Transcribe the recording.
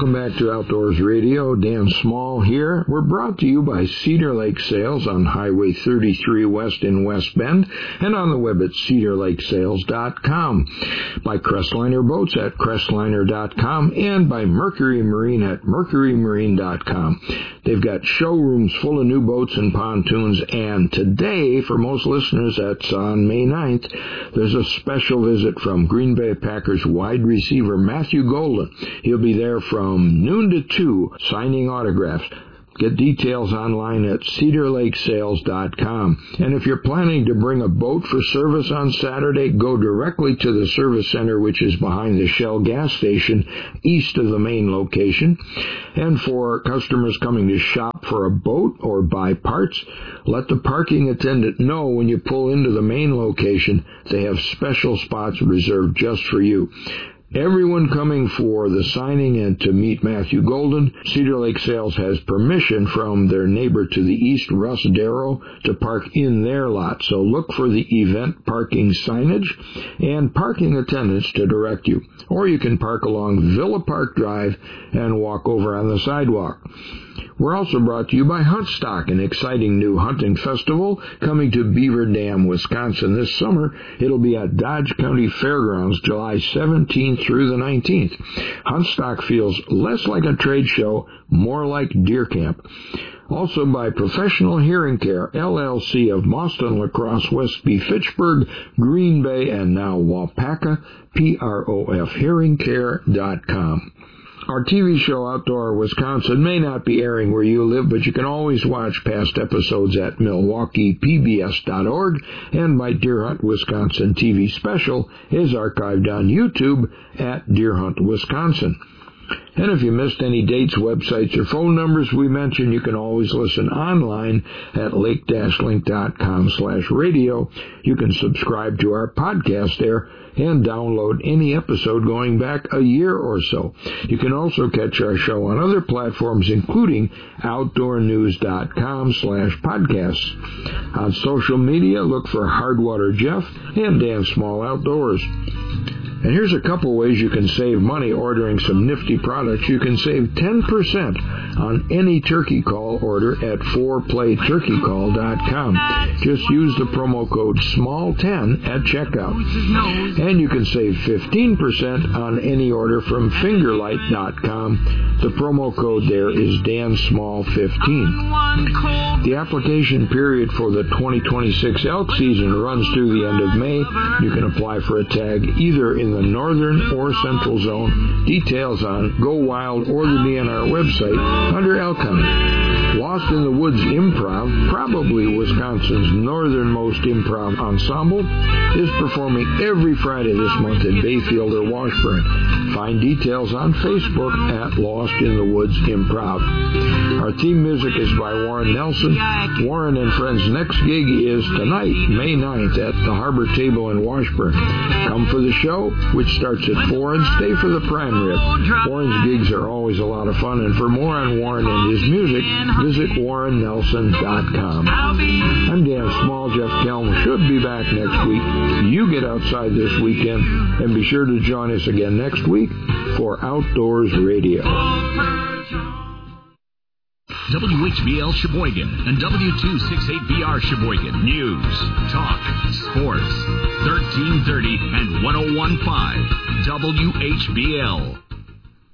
Welcome back to Outdoors Radio. Dan Small here. We're brought to you by Cedar Lake Sales on Highway 33 West in West Bend and on the web at cedarlakesales.com, by Crestliner Boats at crestliner.com, and by Mercury Marine at mercurymarine.com. They've got showrooms full of new boats and pontoons, and today, for most listeners, that's on May 9th, there's a special visit from Green Bay Packers wide receiver Matthew Golden. He'll be there from noon to 2, signing autographs. Get details online at cedarlakesales.com. And if you're planning to bring a boat for service on Saturday, go directly to the service center, which is behind the Shell gas station, east of the main location. And for customers coming to shop for a boat or buy parts, let the parking attendant know when you pull into the main location. They have special spots reserved just for you. Everyone coming for the signing and to meet Matthew Golden, Cedar Lake Sales has permission from their neighbor to the east, Russ Darrow, to park in their lot. So look for the event parking signage and parking attendants to direct you. Or you can park along Villa Park Drive and walk over on the sidewalk. We're also brought to you by Huntstock, an exciting new hunting festival coming to Beaver Dam, Wisconsin this summer. It'll be at Dodge County Fairgrounds July 17th through the 19th. Huntstock feels less like a trade show, more like deer camp. Also by Professional Hearing Care, LLC of Mauston, La Crosse, Westby, Fitchburg, Green Bay, and now Waupaca, PROFhearingcare.com. Our TV show, Outdoor Wisconsin, may not be airing where you live, but you can always watch past episodes at MilwaukeePBS.org, and my Deer Hunt Wisconsin TV special is archived on YouTube at Deer Hunt Wisconsin. And if you missed any dates, websites, or phone numbers we mentioned, you can always listen online at lake-link.com/radio. You can subscribe to our podcast there and download any episode going back a year or so. You can also catch our show on other platforms, including outdoornews.com/podcasts. On social media, look for Hardwater Jeff and Dan Small Outdoors. And here's a couple ways you can save money ordering some nifty products. You can save 10% on any turkey call order at 4playturkeycall.com. Just use the promo code SMALL10 at checkout. And you can save 15% on any order from fingerlight.com. The promo code there is DANSMALL15. The application period for the 2026 elk season runs through the end of May. You can apply for a tag either in the northern or central zone. Details on Go Wild or the DNR website under elk hunting. Lost in the Woods Improv, probably Wisconsin's northernmost improv ensemble, is performing every Friday this month in Bayfield or Washburn. Find details on Facebook at Lost in the Woods Improv. Our theme music is by Warren Nelson. Warren and Friends' next gig is tonight, May 9th, at the Harbor Table in Washburn. Come for the show, which starts at 4, and stay for the prime rib. Warren's gigs are always a lot of fun, and for more on Warren and his music, visit warrennelson.com. I'm Dan Small. Jeff Kelm should be back next week. You get outside this weekend, and be sure to join us again next week for Outdoors Radio. WHBL Sheboygan and W268BR Sheboygan. News, talk, sports. 1330 and 101.5 WHBL.